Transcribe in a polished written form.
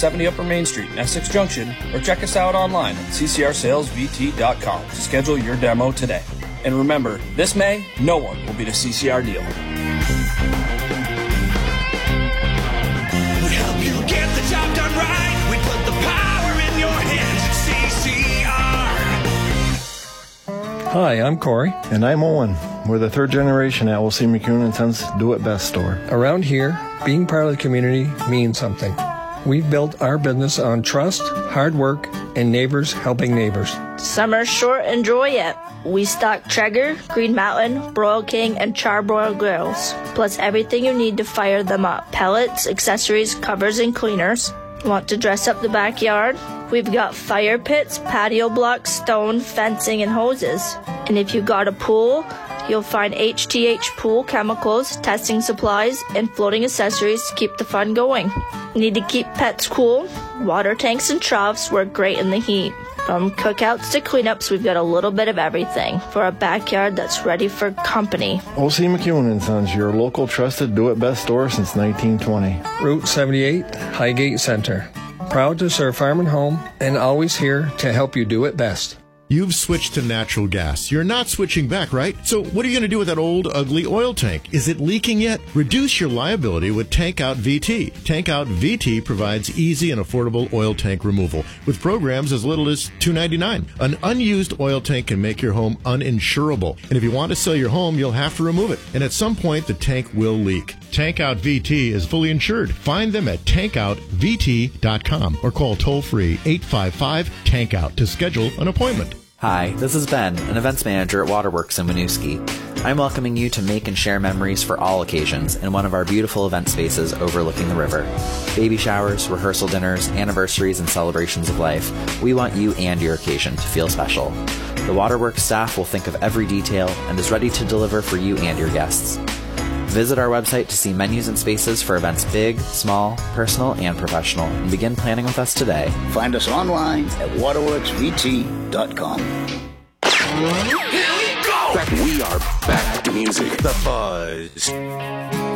70 Upper Main Street in Essex Junction, or check us out online at ccrsalesvt.com to schedule your demo today. And remember, this May, no one will beat a CCR deal. We help you get the job done right. We put the power in your hands at CCR. Hi, I'm Corey. And I'm Owen. We're the third generation at Wolsey McEwen & Sons Do It Best store. Around here, being part of the community means something. We've built our business on trust, hard work, and neighbors helping neighbors. Summer's short, enjoy it. We stock Traeger, Green Mountain, Broil King, and Charbroil grills, plus everything you need to fire them up. Pellets, accessories, covers, and cleaners. Want to dress up the backyard? We've got fire pits, patio blocks, stone, fencing, and hoses. And if you got a pool, you'll find HTH pool chemicals, testing supplies, and floating accessories to keep the fun going. Need to keep pets cool? Water tanks and troughs work great in the heat. From cookouts to cleanups, we've got a little bit of everything for a backyard that's ready for company. Wolsey McEwen & Sons, your local trusted Do It Best store since 1920. Route 78, Highgate Center. Proud to serve farm and home, and always here to help you do it best. You've switched to natural gas. You're not switching back, right? So what are you going to do with that old, ugly oil tank? Is it leaking yet? Reduce your liability with Tank Out VT. Tank Out VT provides easy and affordable oil tank removal with programs as little as $2.99. An unused oil tank can make your home uninsurable. And if you want to sell your home, you'll have to remove it. And at some point, the tank will leak. Tank Out VT is fully insured. Find them at tankoutvt.com or call toll-free 855-TANK-OUT to schedule an appointment. Hi, this is Ben, an events manager at Waterworks in Winooski. I'm welcoming you to make and share memories for all occasions in one of our beautiful event spaces overlooking the river. Baby showers, rehearsal dinners, anniversaries, and celebrations of life, we want you and your occasion to feel special. The Waterworks staff will think of every detail and is ready to deliver for you and your guests. Visit our website to see menus and spaces for events big, small, personal, and professional, and begin planning with us today. Find us online at waterworksvt.com. Here we go! We are back to music. The Buzz.